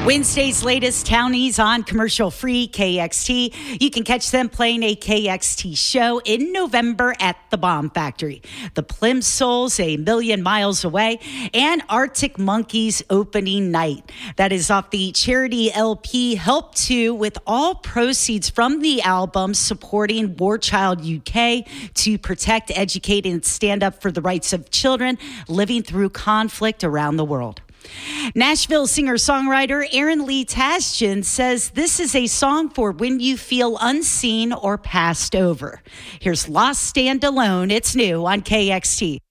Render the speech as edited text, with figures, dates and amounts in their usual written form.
Wednesday's latest townies on commercial-free KXT. You can catch them playing a KXT show in November at the Bomb Factory. The Plimsouls, A Million Miles Away, and Arctic Monkeys opening night. That is off the charity LP Help To, with all proceeds from the album supporting War Child UK to protect, educate, and stand up for the rights of children living through conflict around the world. Nashville singer-songwriter Aaron Lee Tasjan says this is a song for when you feel unseen or passed over. Here's Lost Stand Alone. It's new on KXT.